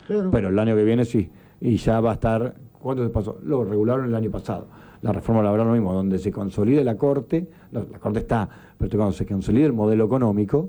Claro. Pero el año que viene sí, y ya va a estar, ¿cuánto se pasó? Lo regularon el año pasado. La reforma laboral lo mismo, donde se consolide la Corte, la Corte está, pero cuando se consolide el modelo económico,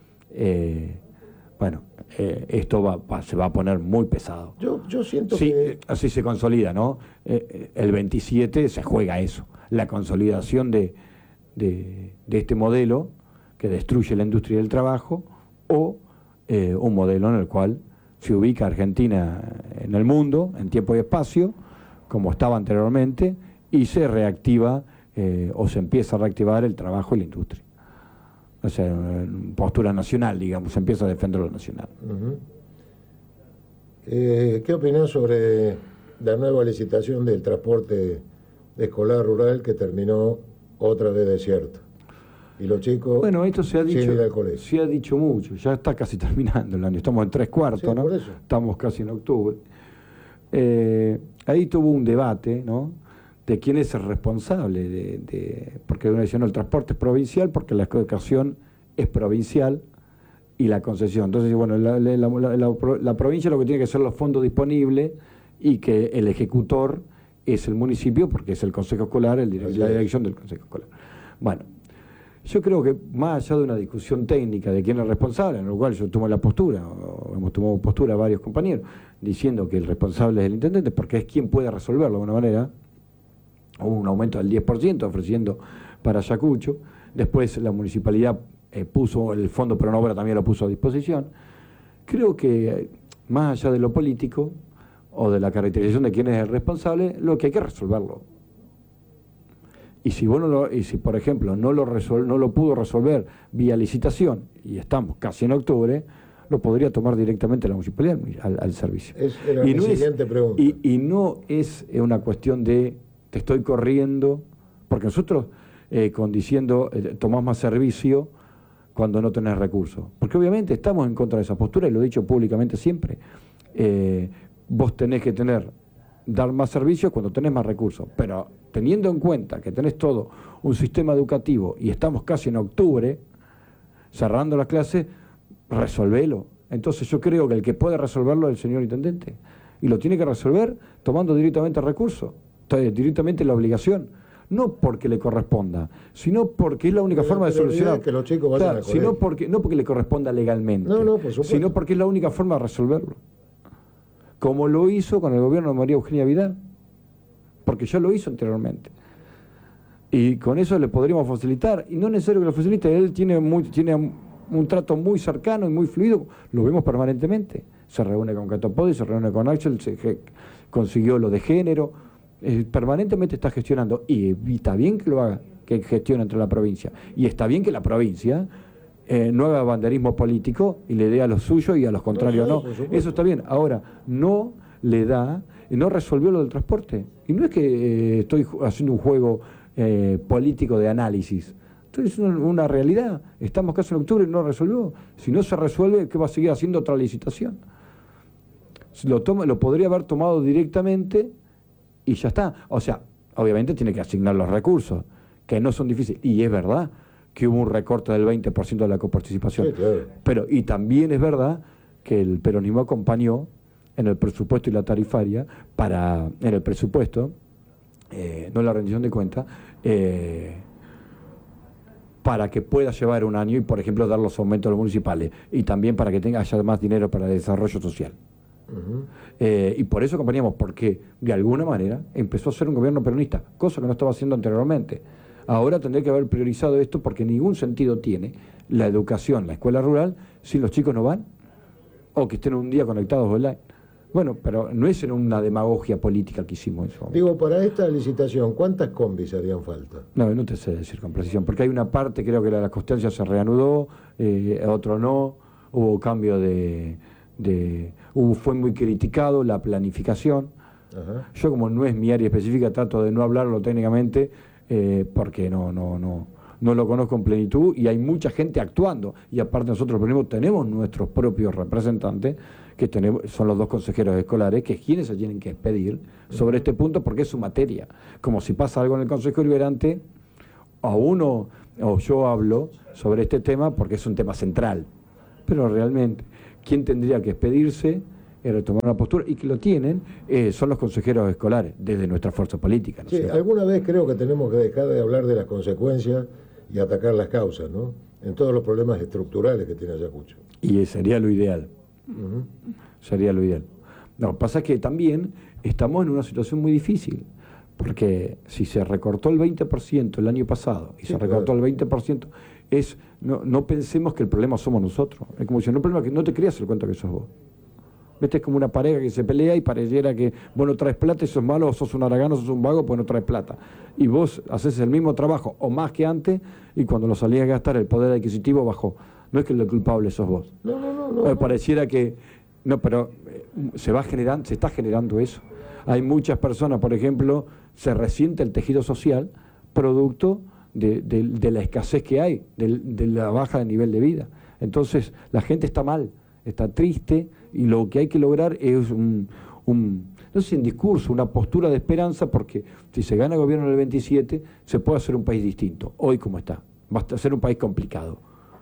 esto se va a poner muy pesado. Yo siento Sí, que... así se consolida, ¿no? El 27 se juega eso, la consolidación de este modelo que destruye la industria del trabajo, o un modelo en el cual se ubica Argentina en el mundo, en tiempo y espacio, como estaba anteriormente, y se reactiva o se empieza a reactivar el trabajo y la industria. O sea, postura nacional, digamos, se empieza a defender lo nacional. Uh-huh. ¿Qué opinás sobre la nueva licitación del transporte escolar rural que terminó otra vez desierto? Y los chicos, bueno, esto se ha sin ir al colegio. Se ha dicho mucho, ya está casi terminando el año, estamos en 3/4, sí, ¿no? Por eso. Estamos casi en octubre. Ahí tuvo un debate, ¿no?, de quién es el responsable porque uno dice, no, el transporte es provincial porque la educación es provincial y la concesión. Entonces, bueno, la provincia lo que tiene que ser los fondos disponibles, y que el ejecutor es el municipio porque es el consejo escolar, la dirección del consejo escolar. Bueno, yo creo que más allá de una discusión técnica de quién es responsable, en lo cual yo tomo la postura, o hemos tomado postura varios compañeros, diciendo que el responsable es el intendente porque es quien puede resolverlo de alguna manera. Hubo un aumento del 10% ofreciendo para Ayacucho, después la municipalidad puso el fondo Pronobra, también lo puso a disposición. Creo que más allá de lo político o de la caracterización de quién es el responsable, lo que hay que resolverlo. Y si por ejemplo no lo pudo resolver vía licitación, y estamos casi en octubre, lo podría tomar directamente la municipalidad al servicio. Era mi siguiente pregunta. Y no es una cuestión de te estoy corriendo, porque nosotros diciendo tomás más servicio cuando no tenés recursos. Porque obviamente estamos en contra de esa postura, y lo he dicho públicamente siempre. Vos tenés que dar más servicios cuando tenés más recursos, pero teniendo en cuenta que tenés todo un sistema educativo y estamos casi en octubre, cerrando las clases, resolvelo. Entonces yo creo que el que puede resolverlo es el señor intendente, y lo tiene que resolver tomando directamente recursos, directamente la obligación, no porque le corresponda, sino porque es la única forma de solucionar. Que los chicos vayan al colegio. No porque le corresponda legalmente, por supuesto, sino porque es la única forma de resolverlo. Como lo hizo con el gobierno de María Eugenia Vidal, porque ya lo hizo anteriormente. Y con eso le podríamos facilitar, y no es necesario que lo facilite, él tiene un trato muy cercano y muy fluido, lo vemos permanentemente. Se reúne con Catopodi, se reúne con Axel, consiguió lo de género, permanentemente está gestionando, y está bien que lo haga, que gestione entre la provincia, y está bien que la provincia no haga banderismo político y le dé a los suyos y a los contrarios no. Eso está bien. Ahora, no le da, no resolvió lo del transporte. Y no es que estoy haciendo un juego político de análisis. Entonces es una realidad. Estamos casi en octubre y no resolvió. Si no se resuelve, ¿qué va a seguir haciendo otra licitación? Lo podría haber tomado directamente y ya está. O sea, obviamente tiene que asignar los recursos, que no son difíciles. Y es verdad que hubo un recorte del 20% de la coparticipación. Sí, claro. Y también es verdad que el peronismo acompañó en el presupuesto y la tarifaria, en el presupuesto, no en la rendición de cuentas, para que pueda llevar un año y, por ejemplo, dar los aumentos a los municipales, y también para que haya más dinero para el desarrollo social. Uh-huh. Y por eso acompañamos, porque de alguna manera empezó a ser un gobierno peronista, cosa que no estaba haciendo anteriormente. Ahora tendría que haber priorizado esto, porque ningún sentido tiene la educación, la escuela rural, si los chicos no van, o que estén un día conectados online. Bueno, pero no es en una demagogia política que hicimos eso. Digo, para esta licitación, ¿cuántas combis harían falta? No te sé decir con precisión, porque hay una parte, creo que la de las Costeras se reanudó, otro no, hubo cambio fue muy criticado la planificación. Ajá. Yo, como no es mi área específica, trato de no hablarlo técnicamente, porque no lo conozco en plenitud, y hay mucha gente actuando, y aparte nosotros tenemos nuestros propios representantes, que son los 2 consejeros escolares, que es quienes se tienen que expedir sobre este punto, porque es su materia. Como si pasa algo en el Consejo Deliberante, o yo hablo sobre este tema porque es un tema central, pero realmente quien tendría que expedirse tomar una postura, y que lo tienen, son los consejeros escolares, desde nuestra fuerza política, ¿no es Sí, cierto? alguna vez creo que tenemos que dejar de hablar de las consecuencias y atacar las causas, ¿no? En todos los problemas estructurales que tiene Ayacucho. Y sería lo ideal. Ujú. Sería lo ideal. No, pasa que también estamos en una situación muy difícil, porque si se recortó el 20% el año pasado y Sí, se recortó claro. el 20%, no pensemos que el problema somos nosotros. Es como si no, el problema es que no te creas el cuento que sos vos. Viste, es como una pareja que se pelea y pareciera que vos no traes plata y sos malo, o sos un haragano, sos un vago, pues no traes plata. Y vos haces el mismo trabajo o más que antes, y cuando lo salías a gastar el poder adquisitivo bajó. No es que el culpable sos vos. No. Pareciera que... No, pero se está generando eso. Hay muchas personas, por ejemplo, se resiente el tejido social producto de la escasez que hay, de la baja de nivel de vida. Entonces, la gente está mal, está triste, y lo que hay que lograr es no sé si un discurso, una postura de esperanza, porque si se gana el gobierno en el 27, se puede hacer un país distinto, hoy como está. Va a ser un país complicado.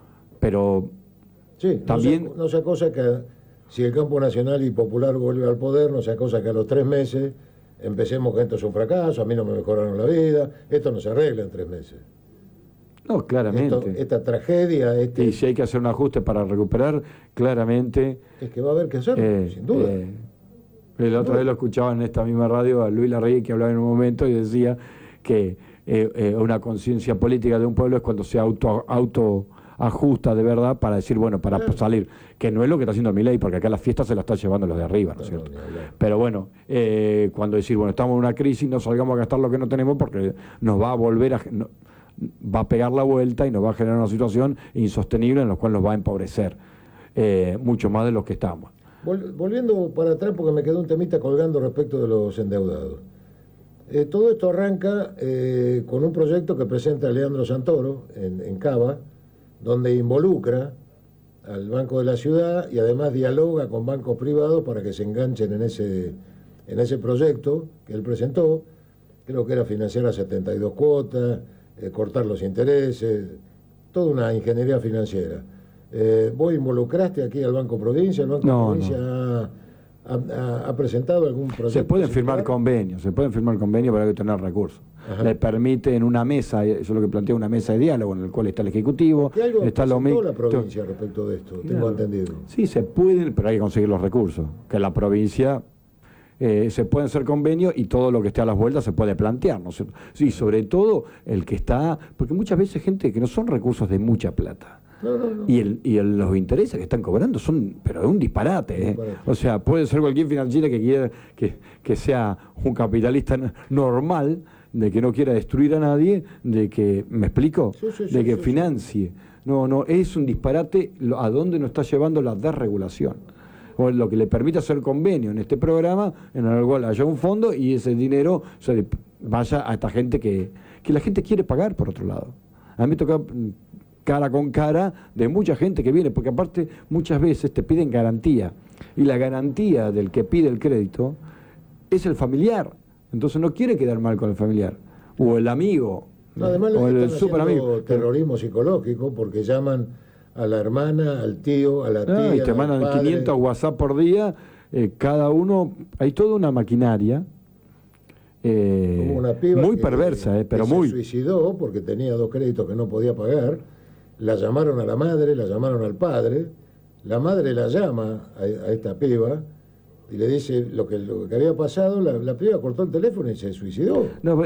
Pero Sí, también... no sea cosa que si el campo nacional y popular vuelve al poder, no sea cosa que a los 3 meses empecemos que esto es un fracaso, a mí no me mejoraron la vida, esto no se arregla en 3 meses. No, claramente. Esta tragedia, Y si hay que hacer un ajuste para recuperar, claramente... es que va a haber que hacerlo, sin duda. El otra vez lo escuchaba en esta misma radio a Luis Larrey, que hablaba en un momento y decía que una conciencia política de un pueblo es cuando se auto ajusta de verdad para decir, bueno, para salir, que no es lo que está haciendo Milei, porque acá las fiestas se las está llevando los de arriba, ¿no es cierto? Pero bueno, cuando decir, bueno, estamos en una crisis, no salgamos a gastar lo que no tenemos porque nos va a volver va a pegar la vuelta y nos va a generar una situación insostenible en la cual nos va a empobrecer mucho más de lo que estamos. Volviendo para atrás, porque me quedó un temita colgando respecto de los endeudados. Todo esto arranca con un proyecto que presenta Leandro Santoro en Cava, donde involucra al Banco de la Ciudad y además dialoga con bancos privados para que se enganchen en ese proyecto que él presentó. Creo que era financiar a 72 cuotas, cortar los intereses, toda una ingeniería financiera. ¿Vos involucraste aquí al Banco Provincia? ¿El Banco Provincia ha presentado algún proyecto? Se pueden firmar convenios, para que tener recursos. Ajá. Le permite en una mesa, eso es lo que plantea, una mesa de diálogo en el cual está el Ejecutivo, ¿Qué algo está presentó la provincia respecto de esto? Tengo entendido. Sí, se pueden, pero hay que conseguir los recursos. Que la provincia se pueden hacer convenios y todo lo que esté a las vueltas se puede plantear, ¿no es cierto? Sí, sobre todo el que está, porque muchas veces gente que no son recursos de mucha plata. No. Y los intereses que están cobrando son, pero de un disparate, ¿eh? O sea, puede ser cualquier financiera que quiera que sea un capitalista normal, de que no quiera destruir a nadie, de que, ¿me explico? De que financie. No, es un disparate a dónde nos está llevando la desregulación. O lo que le permite hacer convenio en este programa, en el cual haya un fondo y ese dinero vaya a esta gente que la gente quiere pagar, por otro lado. A mí me toca cara con cara de mucha gente que viene, porque aparte muchas veces te piden garantía, y la garantía del que pide el crédito es el familiar, entonces no quiere quedar mal con el familiar, o el amigo, No, además o le el están super amigo. haciendo terrorismo psicológico porque llaman a la hermana, al tío, a la tía, y te mandan 500 WhatsApp por día, cada uno, hay toda una maquinaria como una piba muy que, perversa, pero que muy... se suicidó porque tenía 2 créditos que no podía pagar. La llamaron a la madre, la llamaron al padre. La madre la llama a esta piba y le dice lo que había pasado. La piba cortó el teléfono y se suicidó. No,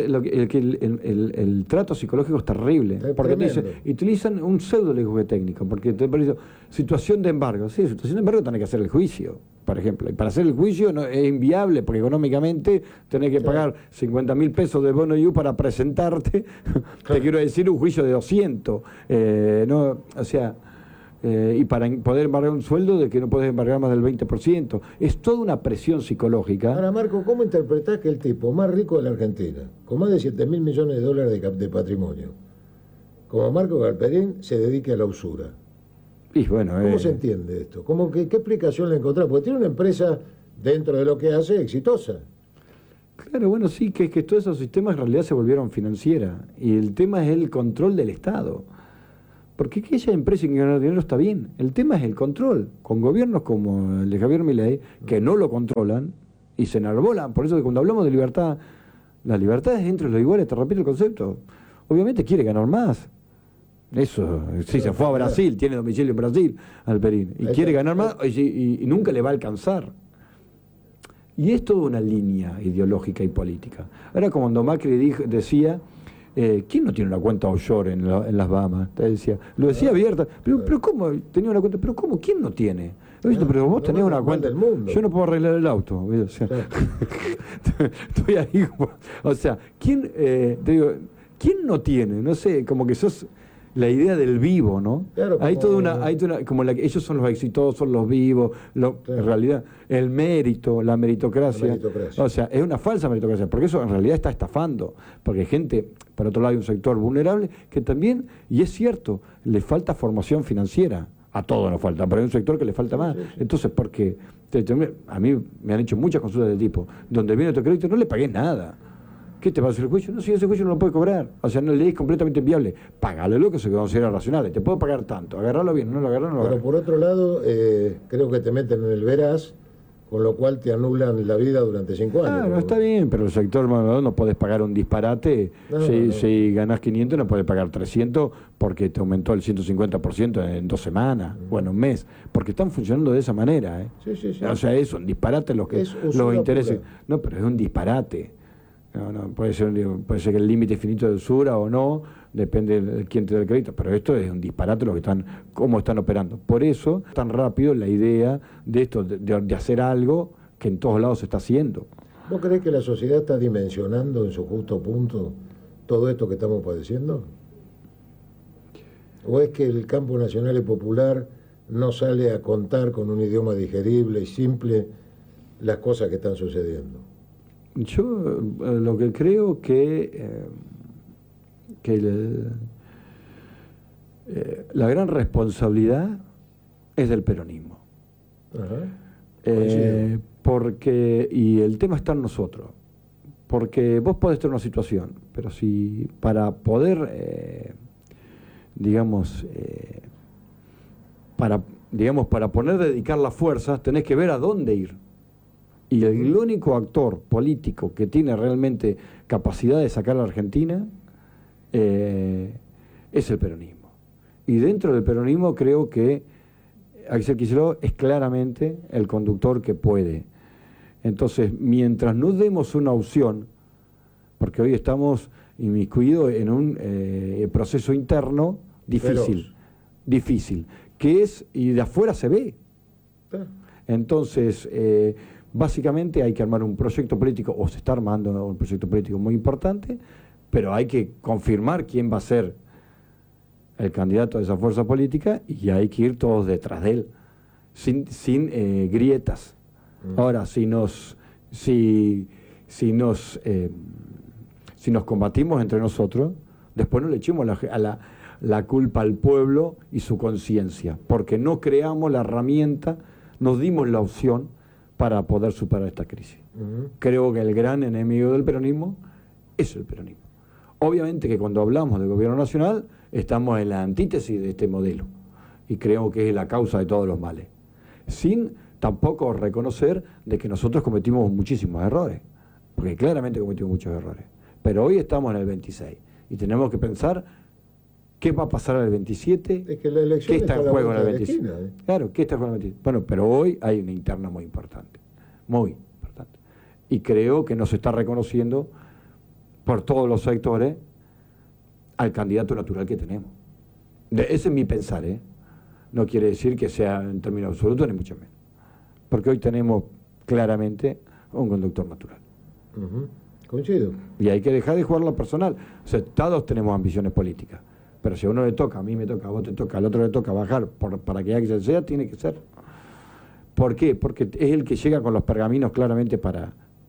el trato psicológico es terrible, porque te dice, utilizan un pseudo lenguaje técnico, porque te parece situación de embargo. Sí, situación de embargo tenés que hacer el juicio, por ejemplo, y para hacer el juicio no, es inviable, porque económicamente tenés que pagar 50.000 pesos de bono IU para presentarte. Te quiero decir, un juicio de 200, no, o sea, y para poder embargar un sueldo de que no podés embargar más del 20%. Es toda una presión psicológica. Ahora, Marco, ¿cómo interpretás que el tipo más rico de la Argentina, con más de 7.000 millones de dólares de patrimonio, como Marco Galperín, se dedique a la usura? Y bueno, ¿Cómo se entiende esto? ¿Qué explicación le encontrás? Porque tiene una empresa, dentro de lo que hace, exitosa. Claro, bueno, sí, que es que todos esos sistemas en realidad se volvieron financieras. Y el tema es el control del Estado. Porque que haya empresas que ganan dinero está bien. El tema es el control. Con gobiernos como el de Javier Milei, que no lo controlan y se enarbolan. Por eso que cuando hablamos de libertad, la libertad es entre los iguales, te repito el concepto. Obviamente quiere ganar más. Eso, sí, se fue a Brasil, tiene domicilio en Brasil, Alperín. Y quiere ganar más y nunca le va a alcanzar. Y es toda una línea ideológica y política. Ahora, como cuando Macri decía... ¿quién no tiene una cuenta offshore en las Bahamas? Te decía, lo decía abierta, pero ¿cómo? Tenía una cuenta, pero ¿cómo? ¿Quién no tiene? Pero vos tenés una cuenta. Yo no puedo arreglar el auto. O sea, estoy ahí, o sea, ¿quién, te digo, ¿quién no tiene? No sé, como que sos la idea del vivo, ¿no? Claro, hay toda una, como ellos son los exitosos, los vivos, claro. En realidad, el mérito, la meritocracia. O sea, es una falsa meritocracia, porque eso en realidad está estafando, porque hay gente, por otro lado hay un sector vulnerable que también, y es cierto, le falta formación financiera. A todos nos falta, pero hay un sector que le falta más. Sí. Entonces, porque a mí me han hecho muchas consultas de tipo, donde viene tu crédito, no le pagué nada. ¿Qué te va a hacer el juicio? No, si ese juicio no lo puede cobrar. O sea, no le es completamente inviable. Págale lo que se considera razonable. Te puedo pagar tanto. Agarrarlo bien, no lo agarras, no lo agarras. Pero por otro lado, creo que te meten en el veraz, con lo cual te anulan la vida durante 5 años. Claro, está bien, pero el sector no podés pagar un disparate. Si ganás 500, no podés pagar 300 porque te aumentó el 150% en 2 semanas, bueno, un mes. Porque están funcionando de esa manera. Sí. O sea, es un disparate los intereses. No, pero es un disparate. No, puede ser que el límite finito de usura o no, depende de quién te da el crédito, pero esto es un disparate cómo están operando. Por eso, tan rápido la idea de esto, de hacer algo que en todos lados se está haciendo. ¿Vos creés que la sociedad está dimensionando en su justo punto todo esto que estamos padeciendo? ¿O es que el campo nacional y popular no sale a contar con un idioma digerible y simple las cosas que están sucediendo? Yo lo que creo que la gran responsabilidad es del peronismo. Y el tema está en nosotros. Porque vos podés tener una situación, pero si para poder, para poder dedicar las fuerzas, tenés que ver a dónde ir. Y el único actor político que tiene realmente capacidad de sacar a la Argentina es el peronismo. Y dentro del peronismo creo que Axel Kicillof es claramente el conductor que puede. Entonces, mientras no demos una opción, porque hoy estamos inmiscuidos en un proceso interno difícil, que es, y de afuera se ve. Entonces, básicamente hay que armar un proyecto político, o se está armando un proyecto político muy importante, pero hay que confirmar quién va a ser el candidato de esa fuerza política y hay que ir todos detrás de él, sin grietas. Ahora, si nos combatimos entre nosotros, después no le echemos la culpa al pueblo y su conciencia, porque no creamos la herramienta, nos dimos la opción para poder superar esta crisis. Creo que el gran enemigo del peronismo es el peronismo. Obviamente que cuando hablamos del gobierno nacional estamos en la antítesis de este modelo y creo que es la causa de todos los males, sin tampoco reconocer de que nosotros cometimos muchísimos errores, porque claramente cometimos muchos errores, pero hoy estamos en el 26 y tenemos que pensar qué va a pasar en el 27, es que la elección qué está en juego en el 27. Esquina, Claro, qué está en juego en el 27. Bueno, pero hoy hay una interna muy importante, y creo que no se está reconociendo por todos los sectores al candidato natural que tenemos. Ese es mi pensar, no quiere decir que sea en términos absolutos, ni mucho menos. Porque hoy tenemos claramente un conductor natural. Coincido. Y hay que dejar de jugar lo personal. O sea, todos tenemos ambiciones políticas. Pero si a uno le toca, a mí me toca, a vos te toca, al otro le toca bajar para que Axel sea, tiene que ser. ¿Por qué? Porque es el que llega con los pergaminos claramente para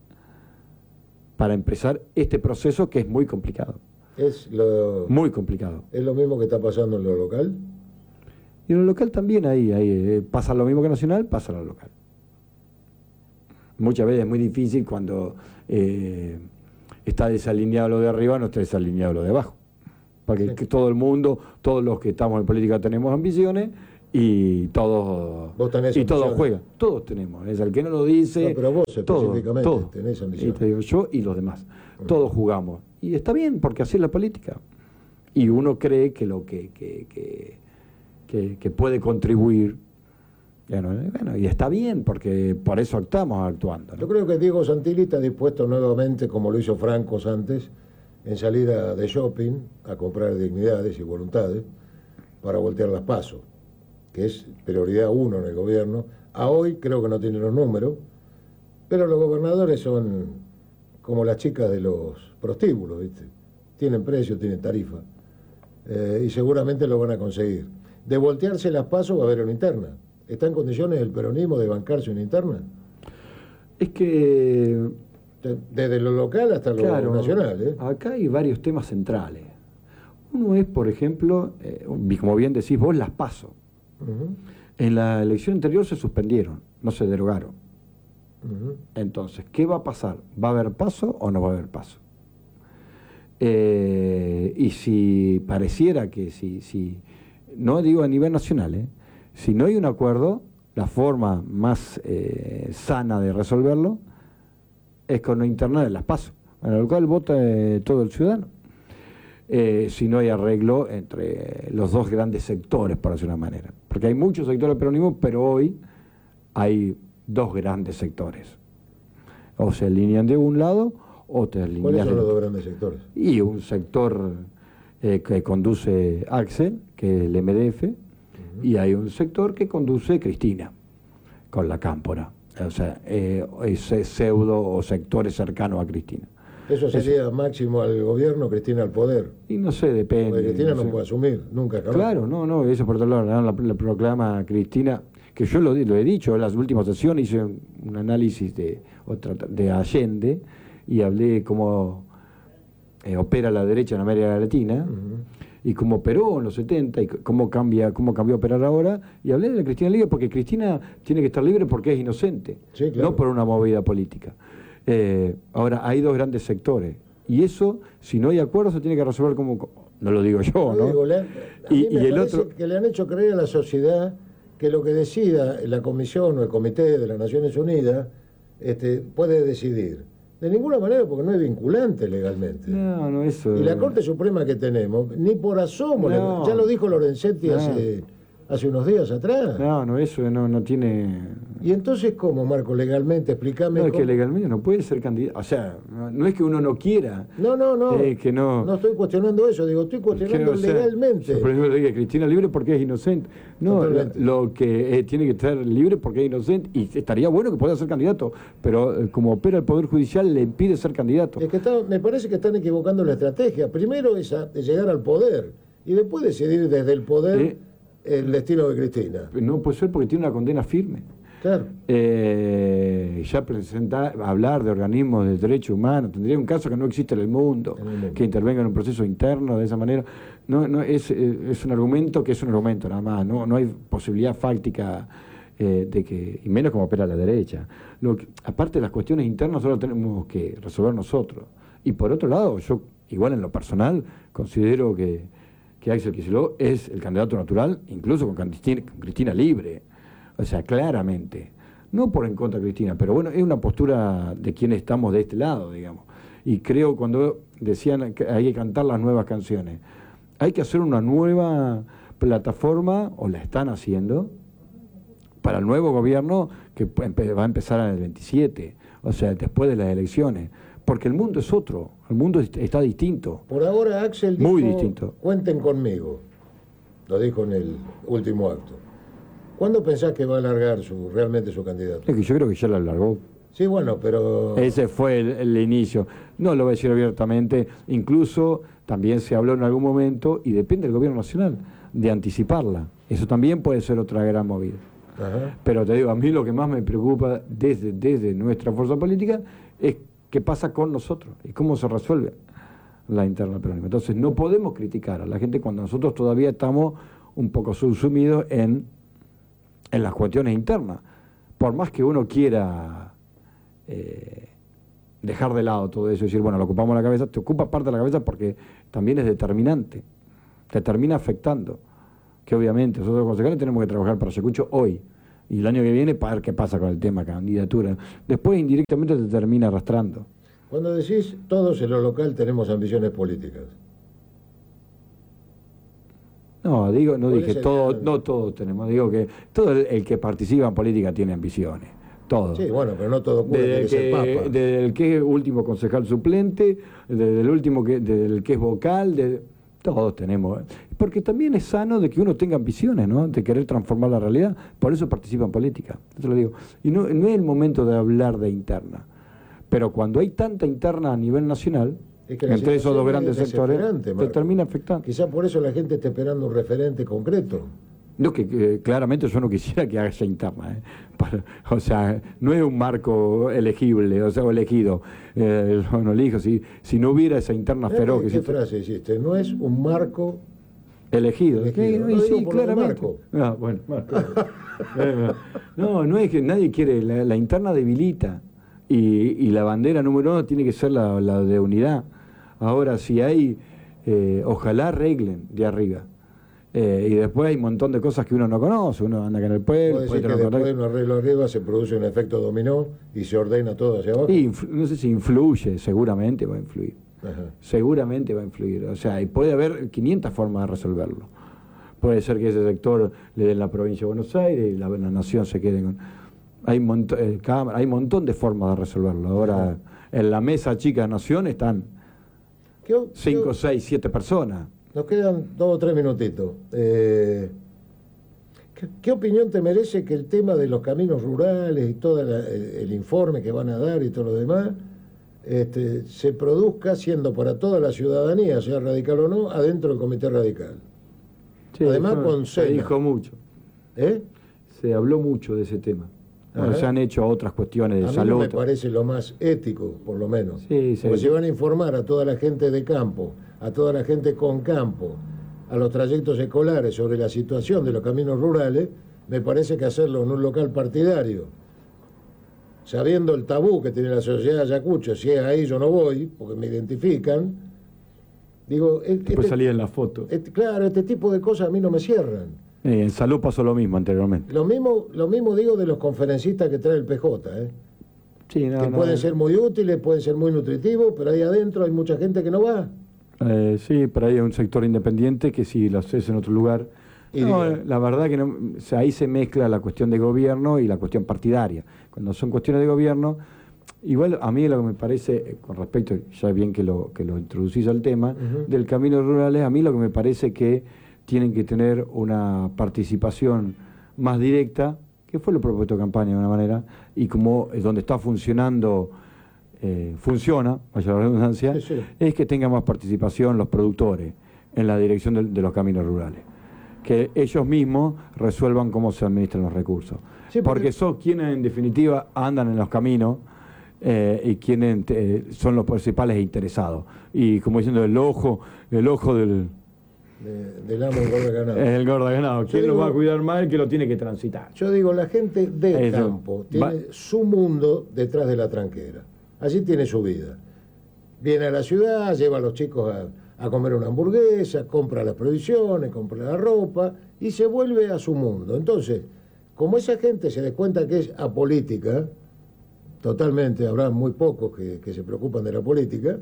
empezar este proceso que es muy complicado. Muy complicado. ¿Es lo mismo que está pasando en lo local? Y en lo local también ahí pasa lo mismo que nacional, pasa en lo local. Muchas veces es muy difícil cuando está desalineado lo de arriba, no está desalineado lo de abajo. porque Sí. que todo el mundo, todos los que estamos en política tenemos ambiciones y todos, Vos tenés y todos ambiciones. juegan, todos tenemos, es el que no lo dice, No, pero vos todos, específicamente todos. tenés Y ambiciones. te digo yo y los demás, todos jugamos. Y está bien, porque así es la política. Y uno cree que lo que puede contribuir, bueno, y está bien, porque por eso estamos actuando, ¿no? Yo creo que Diego Santilli está dispuesto nuevamente, como lo hizo Francos antes, en salir de shopping a comprar dignidades y voluntades para voltear las PASO, que es prioridad uno en el gobierno. A hoy creo que no tiene los números, pero los gobernadores son como las chicas de los prostíbulos, ¿viste? Tienen precio, tienen tarifa, y seguramente lo van a conseguir. De voltearse las PASO va a haber una interna. ¿Está en condiciones el peronismo de bancarse una interna? Es que, Desde lo local hasta lo claro, nacional, ¿eh? acá hay varios temas centrales. Uno es, por ejemplo, como bien decís vos, las PASO. Ujú, En la elección anterior se suspendieron, no se derogaron. ujú. Entonces, ¿qué va a pasar? ¿Va a haber PASO o no va a haber PASO? Y si pareciera que si no digo a nivel nacional, si no hay un acuerdo, la forma más sana de resolverlo es con una interna de las PASO, en lo cual vota todo el ciudadano. Si no hay arreglo entre los dos grandes sectores, por decir una manera. Porque hay muchos sectores del peronismo, pero hoy hay dos grandes sectores. O se alinean de un lado, o te alinean ¿Cuáles son del los dos otro. grandes sectores? Y un sector que conduce Axel, que es el MDF, y hay un sector que conduce Cristina, con la Cámpora. O sea, ese pseudo o sectores cercanos a Cristina. Eso sería máximo al gobierno, Cristina al poder. Y no sé, depende. Porque Cristina no sé. puede asumir, nunca jamás. Claro, no, eso por otro lado, la proclama Cristina, que yo lo he dicho en las últimas sesiones, hice un análisis de Allende y hablé cómo opera la derecha en América Latina y cómo operó en los 70 y cómo cambió a operar ahora, y hablé de la Cristina libre porque Cristina tiene que estar libre porque es inocente, Sí, claro. no por una movida política. Ahora, hay dos grandes sectores y eso, si no hay acuerdo, se tiene que resolver como, no lo digo yo, ¿no? Digo, a mí Y me el parece otro, que le han hecho creer a la sociedad que lo que decida la comisión o el comité de las Naciones Unidas puede decidir. De ninguna manera, porque no es vinculante legalmente. no, eso. Y la Corte Suprema que tenemos, ni por asomo, No. ya lo dijo Lorenzetti No. hace unos días atrás. No, eso no tiene. Y entonces, ¿cómo, Marco, legalmente? Explícame. No, es cómo. que legalmente no puede ser candidato. O sea, no es que uno no quiera. No, que no. No estoy cuestionando eso, digo, estoy Que cuestionando no, o sea, legalmente. Por ejemplo, le diga Cristina libre porque es inocente. No, Totalmente. lo que tiene que estar libre porque es inocente. Y estaría bueno que pueda ser candidato, pero como opera el Poder Judicial, le impide ser candidato. Es que me parece que están equivocando la estrategia. Primero es de llegar al poder y después decidir desde el poder el destino de Cristina. No puede ser porque tiene una condena firme. Claro. Ya hablar de organismos de derechos humanos, tendría un caso que no existe en el mundo, que intervenga en un proceso interno de esa manera. No es un argumento que es un argumento nada más, no hay posibilidad fáctica de que, y menos como opera la derecha. Aparte de las cuestiones internas, solo tenemos que resolver nosotros. Y por otro lado, yo, igual en lo personal, considero que Axel Kicillof es el candidato natural, incluso con Cristina libre. O sea, claramente. No por en contra de Cristina, pero bueno, es una postura de quienes estamos de este lado, digamos. Y creo cuando decían que hay que cantar las nuevas canciones, hay que hacer una nueva plataforma, o la están haciendo, para el nuevo gobierno que va a empezar en el 27, o sea, después de las elecciones. Porque el mundo es otro, el mundo está distinto. Por ahora Axel dijo, Muy distinto. cuenten conmigo. Lo dijo en el último acto. ¿Cuándo pensás que va a alargar realmente su candidato? Es que yo creo que ya la alargó. Sí, bueno, pero... Ese fue el inicio. No lo voy a decir abiertamente. Incluso también se habló en algún momento, y depende del gobierno nacional, de anticiparla. Eso también puede ser otra gran movida. Ajá. Pero te digo, a mí lo que más me preocupa desde nuestra fuerza política es qué pasa con nosotros y cómo se resuelve la interna peronista. Entonces no podemos criticar a la gente cuando nosotros todavía estamos un poco subsumidos en las cuestiones internas. Por más que uno quiera dejar de lado todo eso y decir, bueno, lo ocupamos la cabeza, te ocupa parte de la cabeza porque también es determinante. te termina afectando. Que obviamente nosotros los concejales tenemos que trabajar para Ayacucho hoy, y el año que viene para ver qué pasa con el tema candidatura. Después indirectamente te termina arrastrando. Cuando decís todos en lo local tenemos ambiciones políticas. No, no dije todos, no todos tenemos, digo que todo el que participa en política tiene ambiciones. Todo. Sí, bueno, pero no todo cura tiene que ser papa. Desde el que es último concejal suplente, desde el último del que es vocal, todos tenemos. Porque también es sano de que uno tenga ambiciones, ¿no? De querer transformar la realidad. Por eso participa en política. Eso lo digo. Y no es el momento de hablar de interna. Pero cuando hay tanta interna a nivel nacional, es que entre esos dos grandes sectores, Marco, te termina afectando. Quizá por eso la gente está esperando un referente concreto. No, que claramente yo no quisiera que haya interna, o sea, no es un marco elegible, o elegido. Yo no elijo, si no hubiera esa interna feroz. ¿Qué frase hiciste? No es un marco elegido. Sí, claramente. No, bueno, no es que nadie quiere, la interna debilita, y la bandera número 1 tiene que ser la de unidad. Ahora, si hay, ojalá arreglen de arriba. Y después hay un montón de cosas que uno no conoce, uno anda acá en el pueblo. Puede decir que después de un arreglo arriba se produce un efecto dominó y se ordena todo hacia abajo. Y no sé si influye, seguramente va a influir. Ajá. Seguramente va a influir. O sea, y puede haber 500 formas de resolverlo. Puede ser que ese sector le den la provincia de Buenos Aires y la nación se quede con... Hay un montón de formas de resolverlo. Ahora, en la mesa chica de nación están 5, 6, 7 personas. Nos quedan 2 o 3 minutitos. ¿Qué opinión te merece que el tema de los caminos rurales y todo el informe que van a dar y todo lo demás se produzca siendo para toda la ciudadanía, sea radical o no, adentro del Comité Radical? Sí, además con se dijo mucho. Se habló mucho de ese tema. Bueno, se han hecho otras cuestiones de salud. A mí me parece lo más ético, por lo menos. Sí, porque si van a informar a toda la gente de campo, a toda la gente con campo, a los trayectos escolares sobre la situación de los caminos rurales, me parece que hacerlo en un local partidario, sabiendo el tabú que tiene la sociedad de Ayacucho, si es ahí yo no voy, porque me identifican, digo... Después salía en la foto. Claro, este tipo de cosas a mí no me cierran. En salud pasó lo mismo anteriormente. Lo mismo digo de los conferencistas que trae el PJ, Sí, que pueden ser muy útiles, pueden ser muy nutritivos, pero ahí adentro hay mucha gente que no va. Sí, pero hay un sector independiente que sí lo haces en otro lugar. La verdad que no, o sea, ahí se mezcla la cuestión de gobierno y la cuestión partidaria. Cuando son cuestiones de gobierno, igual a mí lo que me parece, con respecto, ya bien que lo introducís al tema, del camino rurales, a mí lo que me parece que tienen que tener una participación más directa, que fue lo propuesto de campaña de una manera, y como es donde está funcionando, funciona, vaya la redundancia, es que tengan más participación los productores en la dirección de los caminos rurales. Que ellos mismos resuelvan cómo se administran los recursos. Sí, porque son quienes en definitiva andan en los caminos y quienes son los principales interesados. Y como diciendo, el ojo del amo el gordo ganado. El gordo ganado. ¿Quién lo va a cuidar más? El que lo tiene que transitar. Yo digo, la gente del campo tiene su mundo detrás de la tranquera. Allí tiene su vida. Viene a la ciudad, lleva a los chicos a comer una hamburguesa, compra las provisiones, compra la ropa y se vuelve a su mundo. Entonces, como esa gente se da cuenta que es apolítica, totalmente, habrá muy pocos que se preocupan de la política,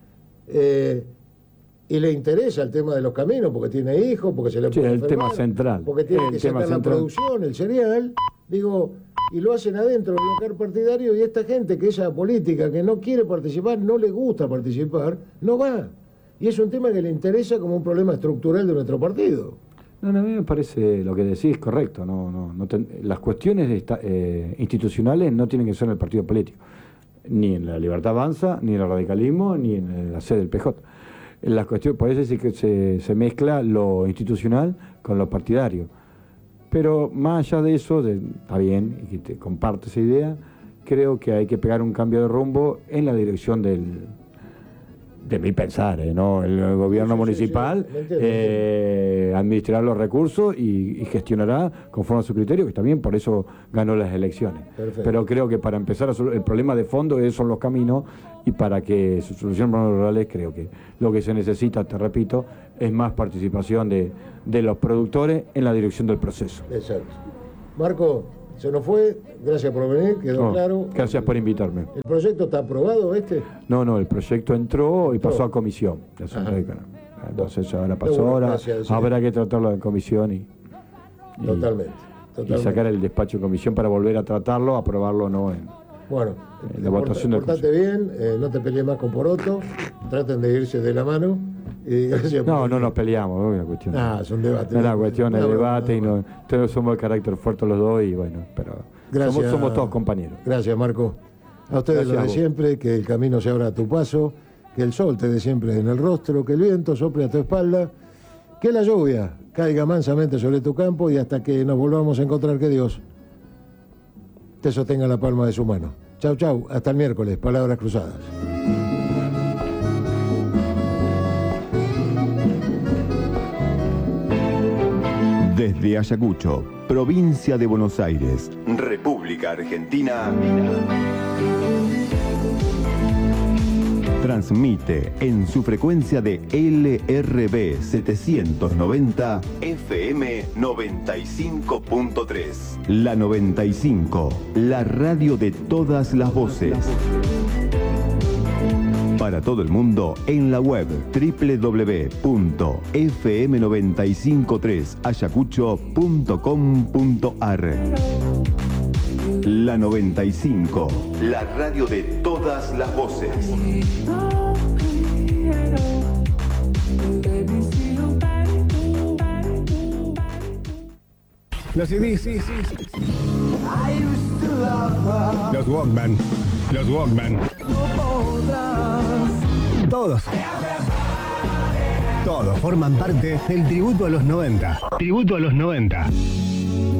y le interesa el tema de los caminos porque tiene hijos, porque se le puede enfermar, el tema central, porque tiene que sacar la producción, el cereal, digo, y lo hacen adentro del local partidario, y esta gente que es apolítica, que no quiere participar, no le gusta participar, no va. Y es un tema que le interesa como un problema estructural de nuestro partido. No, a mí me parece lo que decís correcto. Las cuestiones institucionales no tienen que ser en el partido político, ni en la Libertad Avanza, ni en el radicalismo, ni en la sede del PJ. Las cuestiones, por eso decir que se mezcla lo institucional con lo partidario. Pero más allá de eso, está bien, y que comparto esa idea, creo que hay que pegar un cambio de rumbo en la dirección de mi pensar, ¿no? El gobierno municipal administrará los recursos y gestionará conforme a su criterio, que está bien, por eso ganó las elecciones. Perfecto. Pero creo que para empezar el problema de fondo son los caminos, y para que se solucionen problemas rurales, creo que lo que se necesita, te repito, es más participación de los productores en la dirección del proceso. Exacto. Marco, se nos fue, gracias por venir, quedó claro. Gracias por invitarme. ¿El proyecto está aprobado No, el proyecto entró y pasó a comisión. Entonces ahora pasó, ahora habrá que tratarlo en comisión y sacar el despacho de comisión para volver a tratarlo, aprobarlo o no en la votación del Portate bien, no te pelees más con Poroto, traten de irse de la mano. No nos peleamos, es una cuestión. Son debates. Es una cuestión de debate, y todos somos de carácter fuerte los dos, y bueno, pero somos todos compañeros. Gracias, Marco. A ustedes lo de siempre, que el camino se abra a tu paso, que el sol te dé siempre en el rostro, que el viento sople a tu espalda, que la lluvia caiga mansamente sobre tu campo, y hasta que nos volvamos a encontrar, que Dios te sostenga la palma de su mano. Chau, chau, hasta el miércoles, palabras cruzadas. Desde Ayacucho, provincia de Buenos Aires, República Argentina, transmite en su frecuencia de LRB 790 FM 95.3. La 95, la radio de todas las voces. Para todo el mundo en la web www.fm953ayacucho.com.ar. La 95, la radio de todas las voces. Los CDs, los Walkman, todos forman parte del tributo a los 90.